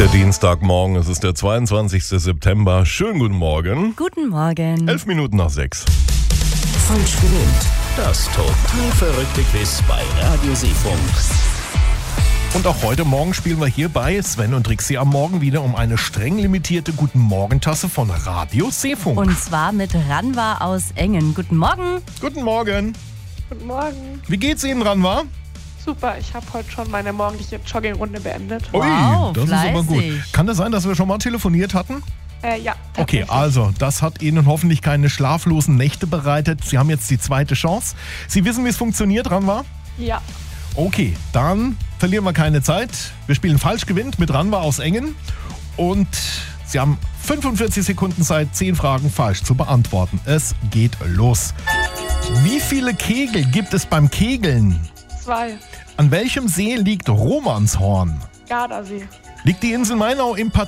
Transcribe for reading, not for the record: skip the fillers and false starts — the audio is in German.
der Dienstagmorgen, es ist der 22. September. Schönen guten Morgen. Guten Morgen. 11 Minuten nach 6. Falsch gewinnt. Das total verrückte Quiz bei Radio Seefunk. Und auch heute Morgen spielen wir hier bei Sven und Trixie am Morgen wieder um eine streng limitierte Guten Morgen-Tasse von Radio Seefunk. Und zwar mit Ranwa aus Engen. Guten Morgen. Guten Morgen. Guten Morgen. Wie geht's Ihnen, Ranwa? Super, ich habe heute schon meine morgendliche Joggingrunde beendet. Wow, das ist aber gut. fleißig. Kann das sein, dass wir schon mal telefoniert hatten? Ja. Okay, tatsächlich. also, das hat Ihnen hoffentlich keine schlaflosen Nächte bereitet. Sie haben jetzt die zweite Chance. Sie wissen, wie es funktioniert, Ranwa? Ja. Okay, dann verlieren wir keine Zeit. Wir spielen Falsch gewinnt mit Ranwa aus Engen. Und Sie haben 45 Sekunden Zeit, 10 Fragen falsch zu beantworten. Es geht los. Wie viele Kegel gibt es beim Kegeln? 2. An welchem See liegt Romanshorn? Gardasee. Liegt die Insel Mainau im